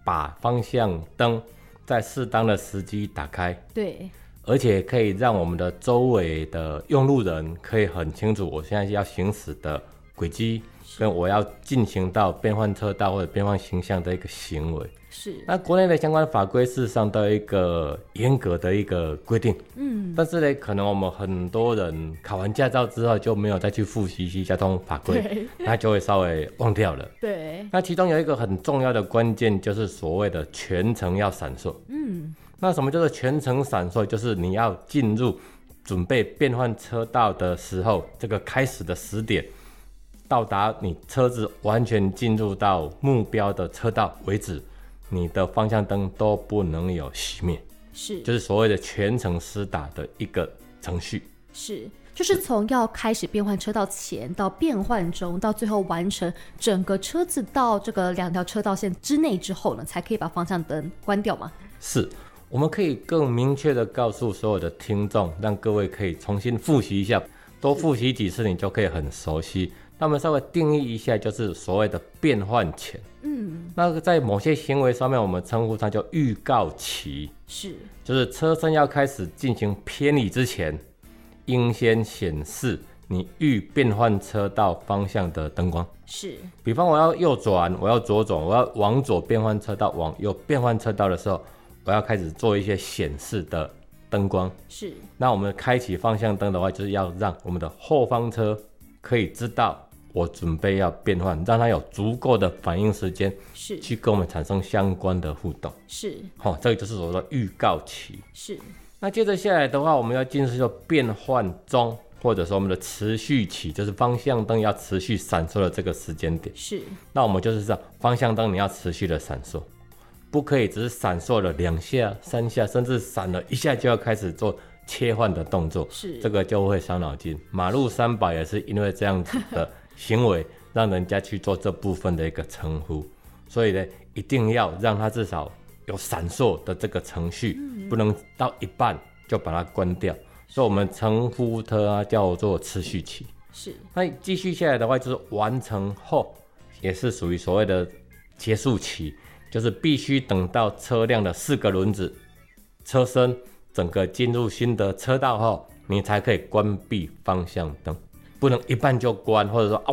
把方向灯在适当的时机打开， 对， 而且可以让我们的周围的用路人可以很清楚我现在要行驶的轨迹，跟我要进行到变换车道或者变换形象的一个行为。 是。 那国内的相关法规事实上都有一个严格的一个规定，但是呢，可能我们很多人考完驾照之后就没有再去复习一些交通法规，那就会稍微忘掉了。 对。 那其中有一个很重要的关键就是所谓的全程要闪烁。那什么叫做全程闪烁？就是你要进入准备变换车道的时候，这个开始的时点，到达你车子完全进入到目标的车道为止，你的方向灯都不能有熄灭， 是， 就是所谓的全程施打的一个程序。 是，就是从要开始变换车道前到变换中，到最后完成整个车子到这个2条车道线之内之后呢，才可以把方向灯关掉吗？ 是，我们可以更明确的告诉所有的听众，让各位可以重新复习一下，多复习几次你就可以很熟悉。那我们稍微定义一下，就是所谓的变换前。那在某些行为上面，我们称呼它叫预告期， 是， 就是车身要开始进行偏离之前，应先显示你预变换车道方向的灯光。 是， 比方我要右转，我要左转，我要往左变换车道，往右变换车道的时候，我要开始做一些显示的灯光。 是， 那我们开启方向灯的话，就是要让我们的后方车可以知道我准备要变换，让它有足够的反应时间， 是， 去跟我们产生相关的互动。 是， 这个就是所谓的预告期。 是。 那接着下来的话，我们要进入变换中，或者说我们的持续期，就是方向灯要持续闪烁的这个时间点。 是。 那我们就是这样，方向灯你要持续的闪烁，不可以只是闪烁了2下、3下，甚至闪了1下就要开始做切换的动作。 是， 这个就会伤脑筋。马路300也是因为这样子的行为，让人家去做这部分的一个称呼。所以呢，一定要让它至少有闪烁的这个程序，不能到一半就把它关掉。所以我们称呼它叫做持续期。 是。 那继续下来的话，就是完成后，也是属于所谓的结束期，就是必须等到车辆的4个轮子、车身整个进入新的车道后，你才可以关闭方向灯。不能一半就关，或者说